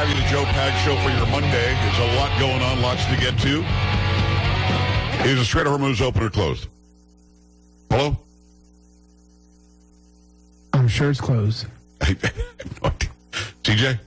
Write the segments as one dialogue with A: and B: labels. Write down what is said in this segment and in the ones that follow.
A: you the Joe Pag Show for your Monday. There's a lot going on, lots to get to. Is the Strait of Hormuz open or closed? Hello?
B: I'm sure it's closed.
A: TJ?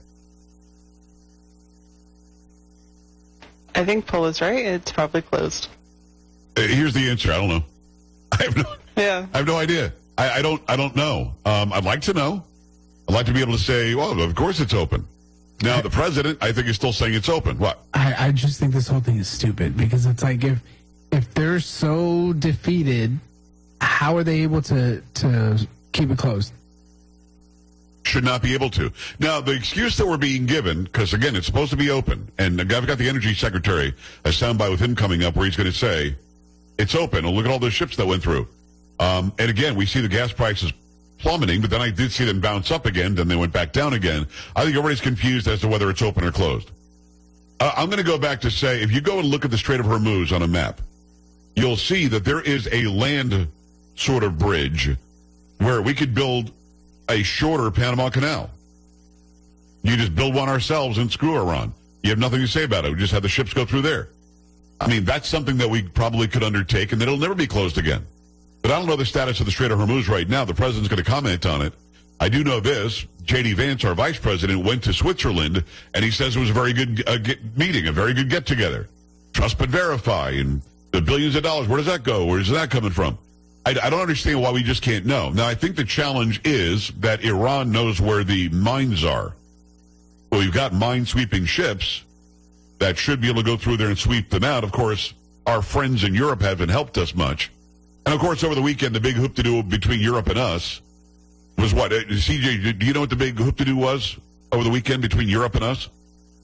C: I think Paul is right. It's probably closed.
A: Here's the answer. I don't know. I have no idea. I don't know. I'd like to know. I'd like to be able to say, well, of course it's open. Now, the president, I think, is still saying it's open. What?
B: I just think this whole thing is stupid because it's like if they're so defeated, how are they able to keep it closed?
A: Should not be able to. Now, the excuse that we're being given, because, again, it's supposed to be open, and I've got the energy secretary, a soundbite with him coming up where he's going to say, it's open. And look at all those ships that went through. And, again, we see the gas prices plummeting, but then I did see them bounce up again, then they went back down again. I think everybody's confused as to whether it's open or closed. I'm going to go back to say, if you go and look at the Strait of Hormuz on a map, you'll see that there is a land sort of bridge where we could build a shorter Panama Canal. You just build one ourselves and screw Iran. You have nothing to say about it. We just have the ships go through there. I mean, that's something that we probably could undertake, and it'll never be closed again. But I don't know the status of the Strait of Hormuz right now. The president's going to comment on it. I do know this. J.D. Vance, our vice president, went to Switzerland, and he says it was a very good meeting, a very good get-together. Trust but verify, and the billions of dollars, where does that go? Where is that coming from? I don't understand why we just can't know. Now, I think the challenge is that Iran knows where the mines are. Well, we've got mine-sweeping ships that should be able to go through there and sweep them out. Of course, our friends in Europe haven't helped us much. And, of course, over the weekend, the big hoop-to-do between Europe and us was what? CJ, do you know what the big hoop-to-do was over the weekend between Europe and us?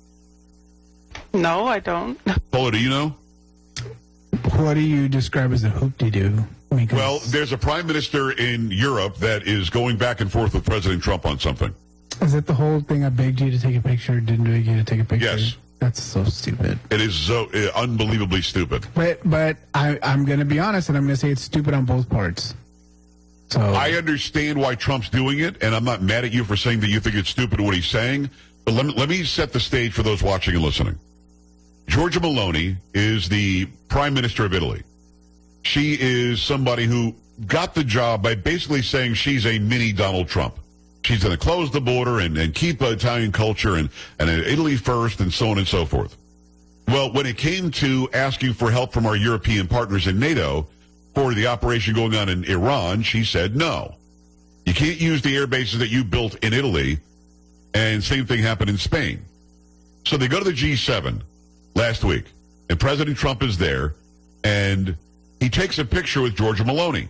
C: No, I don't.
A: Paula, do you know?
B: What do you describe as a hoop-de-doo?
A: Well, there's a prime minister in Europe that is going back and forth with President Trump on something.
B: Is it the whole thing I begged you to take a picture, didn't beg you to take a picture?
A: Yes.
B: That's so stupid.
A: It is so unbelievably stupid.
B: But I'm going to be honest, and I'm going to say it's stupid on both parts. So
A: I understand why Trump's doing it, and I'm not mad at you for saying that you think it's stupid what he's saying. But let me set the stage for those watching and listening. Giorgia Meloni is the prime minister of Italy. She is somebody who got the job by basically saying she's a mini Donald Trump. She's going to close the border and keep Italian culture and Italy first and so on and so forth. Well, when it came to asking for help from our European partners in NATO for the operation going on in Iran, she said no. You can't use the air bases that you built in Italy, and same thing happened in Spain. So they go to the G7 last week, and President Trump is there, and he takes a picture with Giorgia Meloni.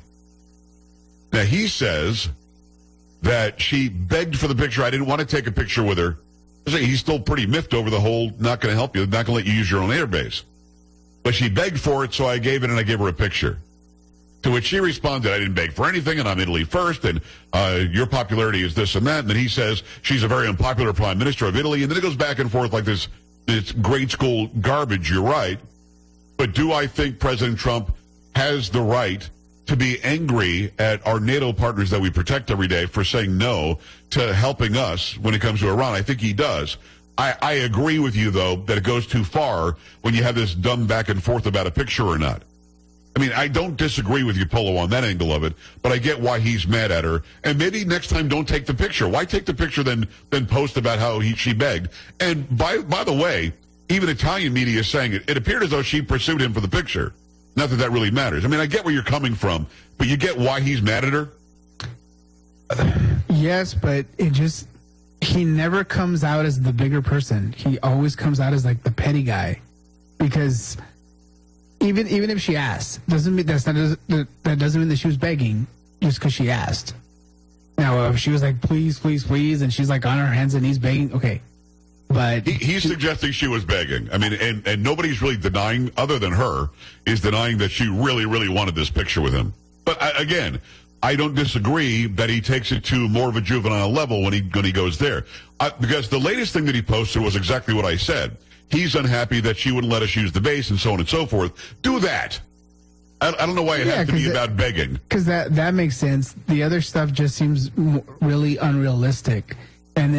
A: Now, he says that she begged for the picture. I didn't want to take a picture with her. He's still pretty miffed over the whole not going to help you, not going to let you use your own airbase. But she begged for it, so I gave it, and I gave her a picture. To which she responded, I didn't beg for anything, and I'm Italy first, and your popularity is this and that. And then he says she's a very unpopular prime minister of Italy. And then it goes back and forth like this grade school garbage, you're right. But do I think President Trump has the right to be angry at our NATO partners that we protect every day for saying no to helping us when it comes to Iran? I think he does. I agree with you, though, that it goes too far when you have this dumb back and forth about a picture or not. I mean, I don't disagree with you, Polo, on that angle of it, but I get why he's mad at her. And maybe next time don't take the picture. Why take the picture then post about how she begged? And by the way, even Italian media is saying it appeared as though she pursued him for the picture. Not that that really matters. I mean, I get where you're coming from, but you get why he's mad at her?
B: Yes, but he never comes out as the bigger person. He always comes out as like the petty guy. Because even if she asked, that doesn't mean that she was begging just because she asked. Now, if she was like, please, please, please, and she's like on her hands and knees begging, okay. But
A: he's suggesting she was begging. I mean, and nobody's really denying, other than her, is denying that she really, really wanted this picture with him. But again, I don't disagree that he takes it to more of a juvenile level when he goes there. Because the latest thing that he posted was exactly what I said. He's unhappy that she wouldn't let us use the base and so on and so forth. Do that. I don't know why it has to be about begging.
B: Because that makes sense. The other stuff just seems really unrealistic. And then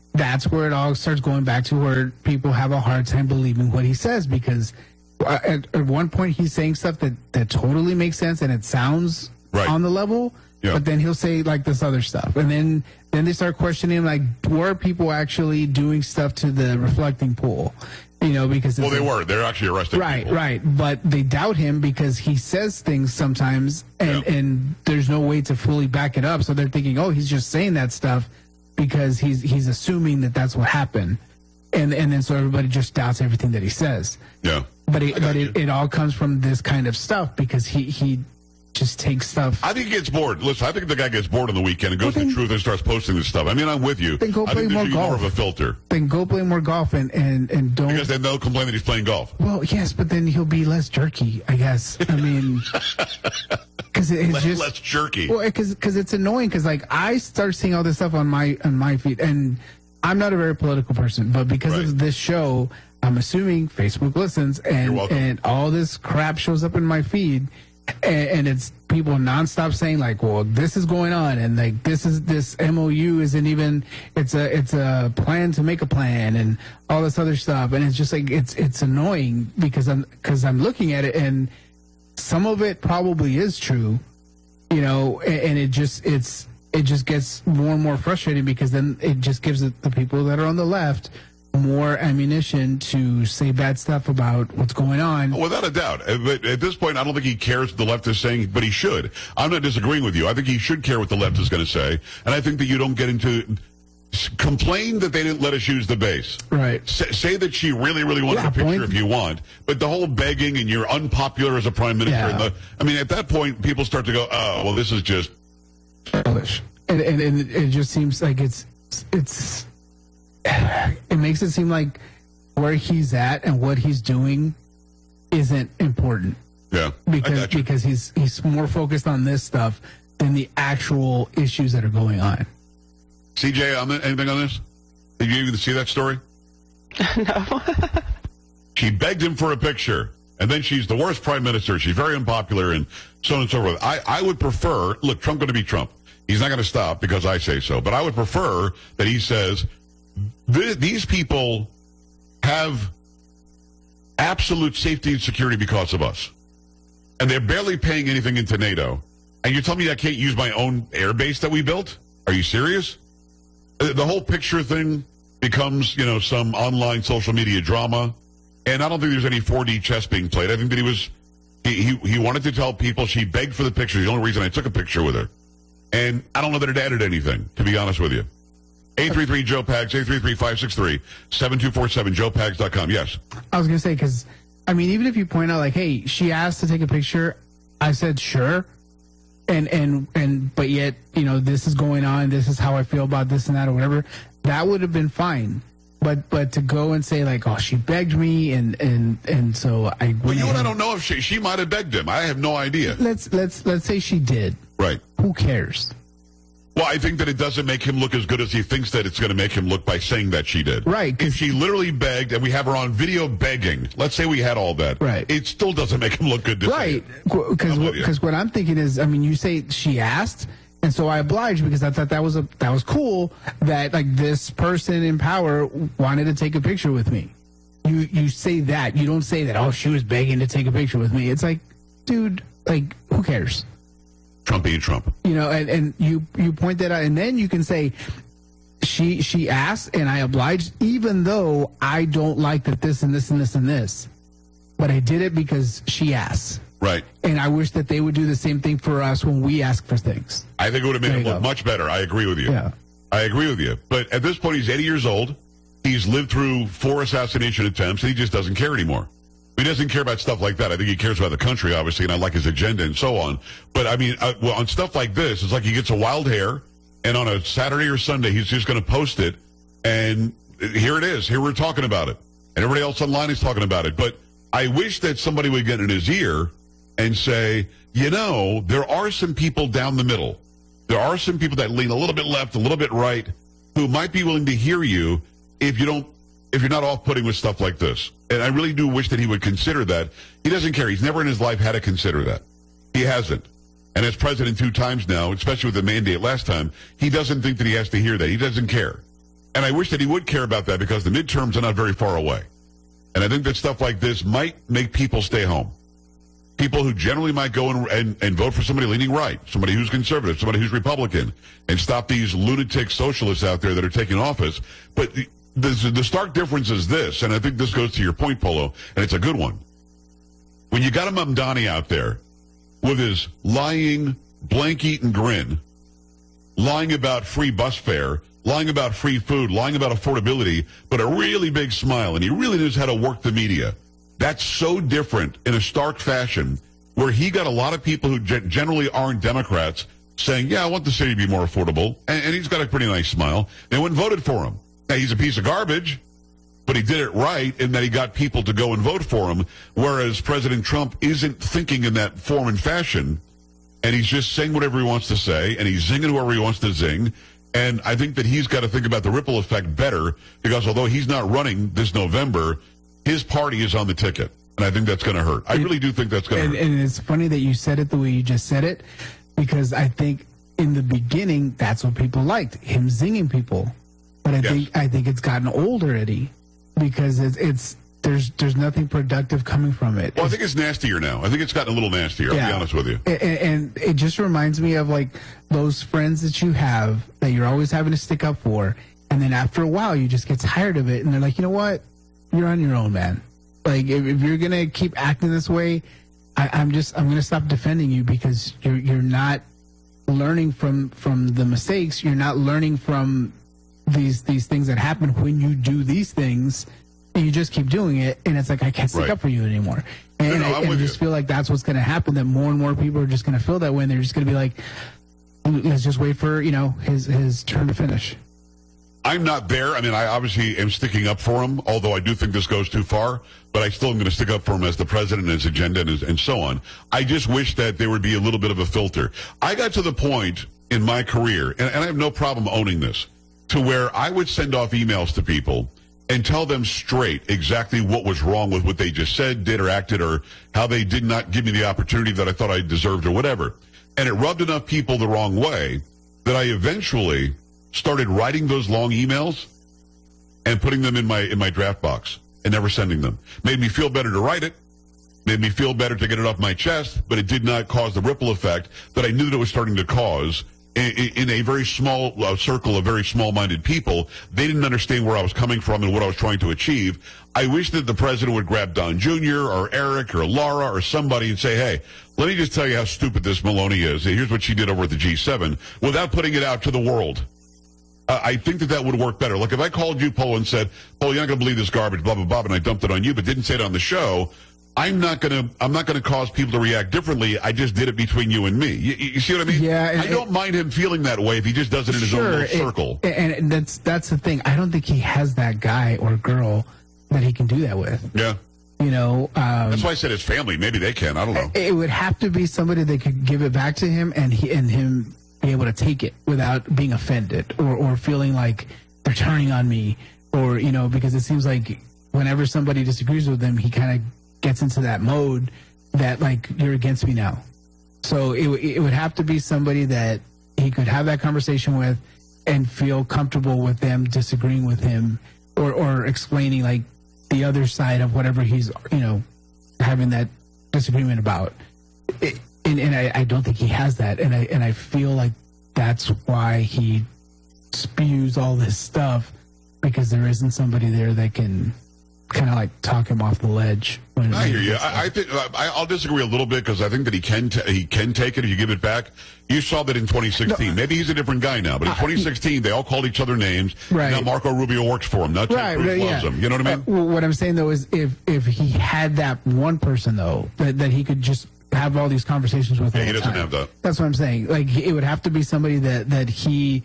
B: that's where it all starts going back to where people have a hard time believing what he says, because at one point he's saying stuff that totally makes sense and it sounds
A: Right.
B: on the level,
A: Yeah.
B: but then he'll say like this other stuff, and then they start questioning like, were people actually doing stuff to the reflecting pool? Because
A: Well, they were. They're actually arresting
B: right,
A: people.
B: right, but they doubt him because he says things sometimes, and there's no way to fully back it up. So they're thinking, oh, he's just saying that stuff because he's assuming that that's what happened, and then so everybody just doubts everything that he says.
A: Yeah.
B: But it all comes from this kind of stuff because he just takes stuff.
A: I think he gets bored. Listen, I think the guy gets bored on the weekend and goes to Truth and starts posting this stuff. I mean, I'm with you.
B: Then go
A: I
B: play
A: think
B: more
A: there should be more
B: golf.
A: of a filter.
B: Then go play more golf and don't.
A: Because then they'll complain that he's playing golf.
B: Well, yes, but then he'll be less jerky, I guess. I mean, because it's just
A: Less jerky.
B: well, because it's annoying. Because like I start seeing all this stuff on my feed, and I'm not a very political person, but because
A: Right.
B: of this show, I'm assuming Facebook listens,
A: You're
B: and
A: welcome.
B: all this crap shows up in my feed, and it's people nonstop saying like, well, this is going on, and like this MOU isn't even it's a plan to make a plan, and all this other stuff, and it's just like it's annoying because I'm looking at it, and some of it probably is true, and it just gets more and more frustrating because then it just gives the people that are on the left more ammunition to say bad stuff about what's going on.
A: Without a doubt. But at this point, I don't think he cares what the left is saying, but he should. I'm not disagreeing with you. I think he should care what the left is going to say. And I think that you don't get into complain that they didn't let us use the base.
B: Right.
A: Say that she really, really wanted
B: Yeah,
A: a picture
B: point.
A: if you want. But the whole begging and you're unpopular as a prime minister.
B: Yeah.
A: At that point, people start to go, oh, well, this is just...
B: Childish. And it just seems like it's it makes it seem like where he's at and what he's doing isn't important
A: Yeah. I got you.
B: because he's more focused on this stuff than the actual issues that are going on.
A: CJ, anything on this? Did you even see that story?
C: No.
A: She begged him for a picture, and then she's the worst prime minister. She's very unpopular, and so on and so forth. I would prefer, look, Trump going to be Trump. He's not going to stop because I say so. But I would prefer that he says, these people have absolute safety and security because of us. And they're barely paying anything into NATO. And you tell me I can't use my own air base that we built? Are you serious? The whole picture thing becomes, some online social media drama. And I don't think there's any 4D chess being played. I think that he wanted to tell people she begged for the picture. The only reason I took a picture with her. And I don't know that it added anything, to be honest with you. 833-JOE-PAGS, 833-563-7247, joepags.com. Yes.
B: I was going to say, because, even if you point out, like, hey, she asked to take a picture, I said, sure. But yet, this is going on, this is how I feel about this and that or whatever, that would have been fine. But to go and say, like, oh, she begged me, and so I...
A: Well, I don't know if she might have begged him. I have no idea.
B: Let's say she did.
A: Right.
B: Who cares?
A: Well, I think that it doesn't make him look as good as he thinks that it's going to make him look by saying that she did.
B: Right.
A: If she literally begged, and we have her on video begging, let's say we had all that.
B: Right.
A: It still doesn't make him look good to say
B: Right.
A: it.
B: Because what I'm thinking is, you say she asked, and so I obliged because I thought that was cool that, like, this person in power wanted to take a picture with me. You say that. You don't say that, oh, she was begging to take a picture with me. It's like, dude, like, who cares?
A: Trump being Trump.
B: And you point that out, and then you can say she asked and I obliged, even though I don't like that this and this and this and this, but I did it because she asked.
A: Right.
B: And I wish that they would do the same thing for us when we ask for things.
A: I think it would have made him look much better. I agree with you.
B: Yeah.
A: I agree with you. But at this point, he's 80 years old. He's lived through 4 assassination attempts, and he just doesn't care anymore. He doesn't care about stuff like that. I think he cares about the country, obviously, and I like his agenda and so on. But, on stuff like this, it's like he gets a wild hair, and on a Saturday or Sunday, he's just going to post it, and here it is. Here we're talking about it. And everybody else online is talking about it. But I wish that somebody would get in his ear and say, there are some people down the middle. There are some people that lean a little bit left, a little bit right, who might be willing to hear you if you're not off-putting with stuff like this. And I really do wish that he would consider that. He doesn't care. He's never in his life had to consider that. He hasn't. And as president 2 times now, especially with the mandate last time, he doesn't think that he has to hear that. He doesn't care. And I wish that he would care about that because the midterms are not very far away. And I think that stuff like this might make people stay home. People who generally might go and vote for somebody leaning right, somebody who's conservative, somebody who's Republican, and stop these lunatic socialists out there that are taking office. But the stark difference is this, and I think this goes to your point, Polo, and it's a good one. When you got a Mamdani out there with his lying, blank-eaten grin, lying about free bus fare, lying about free food, lying about affordability, but a really big smile, and he really knows how to work the media. That's so different in a stark fashion where he got a lot of people who generally aren't Democrats saying, yeah, I want the city to be more affordable, and he's got a pretty nice smile. They went and voted for him. Now, he's a piece of garbage, but he did it right in that he got people to go and vote for him, whereas President Trump isn't thinking in that form and fashion, and he's just saying whatever he wants to say, and he's zinging whoever he wants to zing. And I think that he's got to think about the ripple effect better because although he's not running this November, his party is on the ticket. And I think that's going to hurt. I really do think that's going to hurt.
B: And it's funny that you said it the way you just said it because I think in the beginning, that's what people liked, him zinging people. But I think it's gotten old already because there's nothing productive coming from it.
A: Well, I think it's nastier now. I think it's gotten a little nastier, I'll be honest with you.
B: And it just reminds me of like those friends that you have that you're always having to stick up for. And then after a while, you just get tired of it. And they're like, you know what? You're on your own, man. Like if you're going to keep acting this way, I'm going to stop defending you because you're not learning from the mistakes. You're not learning from these things that happen when you do these things. And you just keep doing it, and it's like, I can't stick up for you anymore. And I just feel like that's what's going to happen, that more and more people are just going to feel that way, and they're just going to be like, let's just wait for, his turn to finish.
A: I'm not there. I mean, I obviously am sticking up for him, although I do think this goes too far, but I still am going to stick up for him as the president and his agenda and so on. I just wish that there would be a little bit of a filter. I got to the point in my career, and I have no problem owning this, to where I would send off emails to people and tell them straight exactly what was wrong with what they just said, did, or acted, or how they did not give me the opportunity that I thought I deserved or whatever. And it rubbed enough people the wrong way that I eventually started writing those long emails and putting them in my draft box and never sending them. Made me feel better to write it, made me feel better to get it off my chest, but it did not cause the ripple effect that I knew that it was starting to cause in a very small circle of very small-minded people. They didn't understand where I was coming from and what I was trying to achieve. I wish that the president would grab Don Jr. or Eric or Laura or somebody and say, hey, let me just tell you how stupid this Maloney is. Here's what she did over at the G7 without putting it out to the world. I think that would work better. Like if I called you, Polo, and said, Polo, you're not going to believe this garbage, blah, blah, blah, and I dumped it on you but didn't say it on the show, I'm not going to cause people to react differently. I just did it between you and me. You see what I mean?
B: Yeah.
A: I don't mind him feeling that way if he just does it in his own little circle.
B: And that's the thing. I don't think he has that guy or girl that he can do that with.
A: Yeah.
B: That's
A: why I said his family. Maybe they can. I don't know.
B: It would have to be somebody that could give it back to him and him be able to take it without being offended or feeling like they're turning on me or, because it seems like whenever somebody disagrees with him, he kind of gets into that mode that like you're against me now. So it would have to be somebody that he could have that conversation with and feel comfortable with them disagreeing with him or explaining like the other side of whatever he's having that disagreement about. And I don't think he has that, and I feel like that's why he spews all this stuff because there isn't somebody there that can kind of like talk him off the ledge.
A: I hear you. I think I'll disagree a little bit because I think that he can take it if you give it back. You saw that in 2016. No, maybe he's a different guy now, but in 2016 they all called each other names.
B: Right.
A: Now Marco Rubio works for him. Now Ted Cruz loves him. You know what I mean?
B: What I'm saying though is if he had that one person though that he could just have all these conversations with.
A: Yeah, he doesn't have that.
B: That's what I'm saying. Like it would have to be somebody that he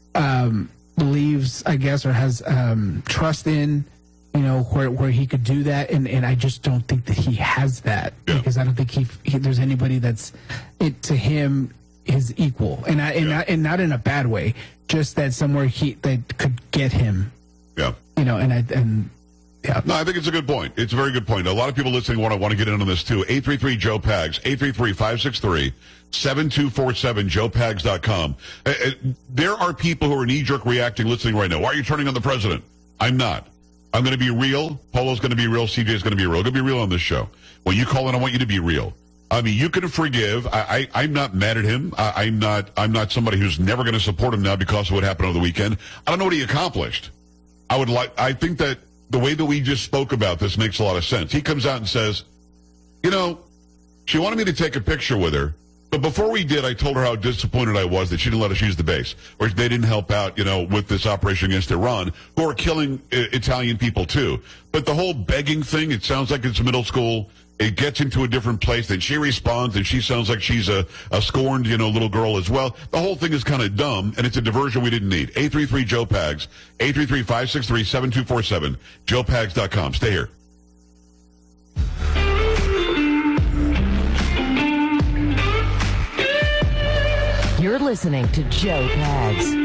B: believes, I guess, or has trust in. Where he could do that, and I just don't think that he has that because I don't think he there's anybody that's to him his equal, and not in a bad way, just that somewhere that could get him.
A: Yeah.
B: And Yeah.
A: No, I think it's a good point. It's a very good point. A lot of people listening want to get in on this too. 833-JOE-PAGS, 833-563-7247, joepags.com. There are people who are knee-jerk reacting listening right now. Why are you turning on the president? I'm not. I'm going to be real. Polo's going to be real. CJ's going to be real. I'm going to be real on this show. When you call in, I want you to be real. I mean, you can forgive. I'm not mad at him. I'm not somebody who's never going to support him now because of what happened over the weekend. I don't know what he accomplished. I think that the way that we just spoke about this makes a lot of sense. He comes out and says, she wanted me to take a picture with her, but before we did, I told her how disappointed I was that she didn't let us use the base, or they didn't help out, with this operation against Iran, who are killing Italian people too. But the whole begging thing, it sounds like it's middle school. It gets into a different place. Then she responds, and she sounds like she's a scorned, little girl as well. The whole thing is kind of dumb, and it's a diversion we didn't need. 833-JOE-PAGS, 833-563-7247, joepags.com. Stay here.
D: You're listening to Joe Pags.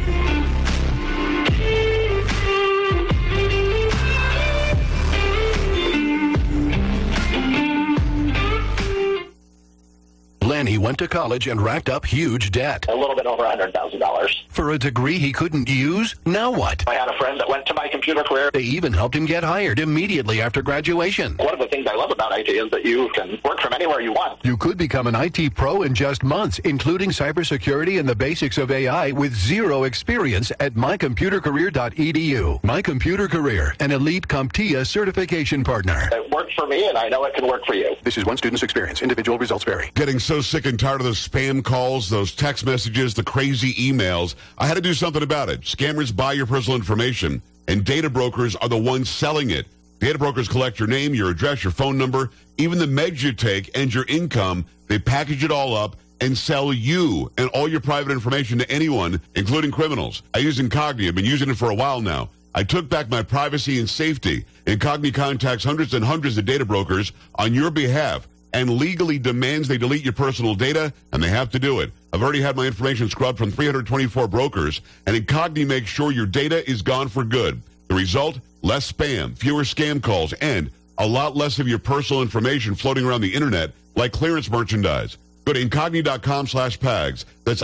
E: Lenny went to college and racked up huge debt.
F: A little bit over $100,000.
E: For a degree he couldn't use? Now what?
F: I had a friend that went to my computer career.
E: They even helped him get hired immediately after graduation.
F: One of the things I love about IT is that you can work from anywhere you want.
E: You could become an IT pro in just months, including cybersecurity and the basics of AI with zero experience at mycomputercareer.edu. My Computer Career, an elite CompTIA certification partner.
F: It worked for me, and I know it can work for you.
E: This is one student's experience. Individual results vary.
A: Getting so sick and tired of those spam calls, those text messages, the crazy emails. I had to do something about it. Scammers buy your personal information, and data brokers are the ones selling it. Data brokers collect your name, your address, your phone number, even the meds you take, and your income. They package it all up and sell you and all your private information to anyone, including criminals. I use Incogni. I've been using it for a while now. I took back my privacy and safety. Incogni contacts hundreds and hundreds of data brokers on your behalf and legally demands they delete your personal data, and they have to do it. I've already had my information scrubbed from 324 brokers, and Incogni makes sure your data is gone for good. The result? Less spam, fewer scam calls, and a lot less of your personal information floating around the internet like clearance merchandise. Go to Incogni.com/PAGS. That's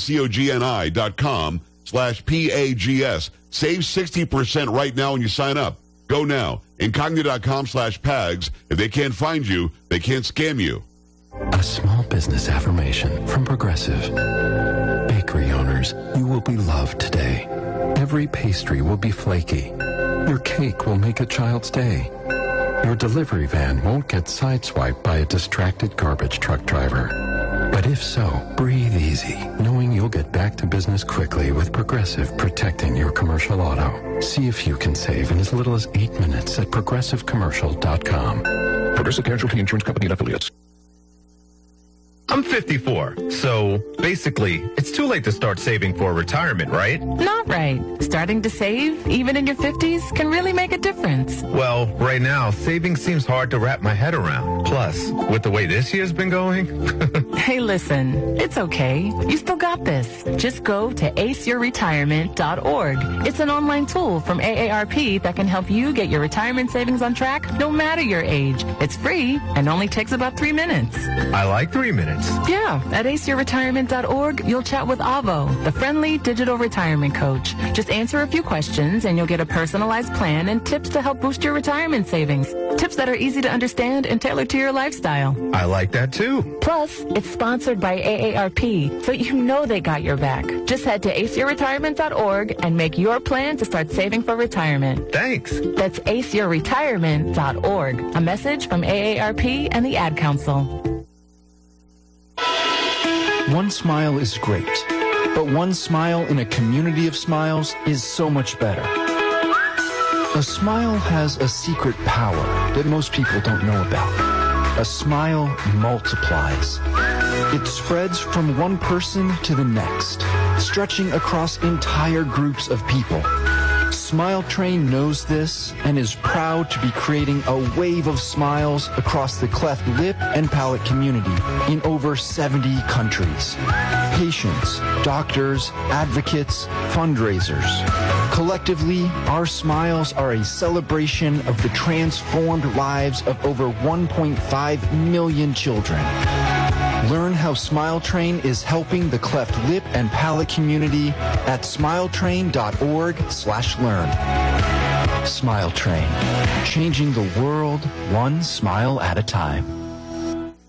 A: INCOGNI.com/PAGS. Save 60% right now when you sign up. Go now. Incogni.com/PAGS. If they can't find you, they can't scam you.
G: A small business affirmation from Progressive. Bakery owners, you will be loved today. Every pastry will be flaky. Your cake will make a child's day. Your delivery van won't get sideswiped by a distracted garbage truck driver. But if so, breathe easy, knowing you'll get back to business quickly with Progressive protecting your commercial auto. See if you can save in as little as 8 minutes at progressivecommercial.com.
H: Progressive Casualty Insurance Company and Affiliates. I'm 54, so basically, it's too late to start saving for retirement, right?
D: Not right. Starting to save, even in your 50s, can really make a difference.
H: Well, right now, saving seems hard to wrap my head around. Plus, with the way this year's been going...
D: Hey, listen, it's okay. You still got this. Just go to aceyourretirement.org. It's an online tool from AARP that can help you get your retirement savings on track no matter your age. It's free and only takes about 3 minutes.
H: I like 3 minutes.
D: Yeah, at aceyourretirement.org, you'll chat with Avo, the friendly digital retirement coach. Just answer a few questions and you'll get a personalized plan and tips to help boost your retirement savings. Tips that are easy to understand and tailored to your lifestyle.
H: I like that too.
D: Plus, it's sponsored by AARP, so you know they got your back. Just head to aceyourretirement.org and make your plan to start saving for retirement.
H: Thanks.
D: That's aceyourretirement.org. A message from AARP and the Ad Council.
I: One smile is great, but one smile in a community of smiles is so much better. A smile has a secret power that most people don't know about. A smile multiplies. It spreads from one person to the next, stretching across entire groups of people. Smile Train knows this and is proud to be creating a wave of smiles across the cleft lip and palate community in over 70 countries. Patients, doctors, advocates, fundraisers, Collectively, our smiles are a celebration of the transformed lives of over 1.5 million children. Learn how Smile Train is helping the cleft lip and palate community at smiletrain.org/learn. Smile Train, changing the world one smile at a time.